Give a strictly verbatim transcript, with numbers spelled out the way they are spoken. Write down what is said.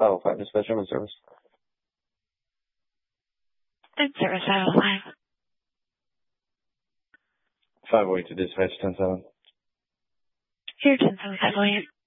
five oh five dispatch, I'm in service. In service, five oh five. five oh eight to dispatch, ten seven. Here, ten seven, five oh eight.